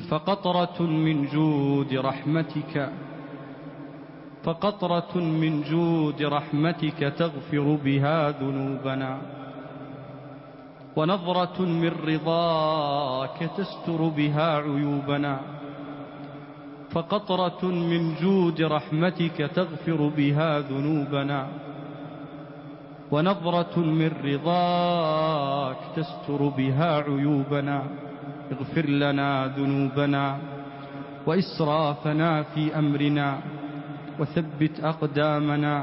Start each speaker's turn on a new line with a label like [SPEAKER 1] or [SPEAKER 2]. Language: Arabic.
[SPEAKER 1] فقطرة من جود رحمتك تغفر بها ذنوبنا، ونظرة من رضاك تستر بها عيوبنا. فقطرة من جود رحمتك تغفر بها ذنوبنا، ونظرة من رضاك تستر بها عيوبنا. اغفر لنا ذنوبنا وإسرافنا في أمرنا، وثبت أقدامنا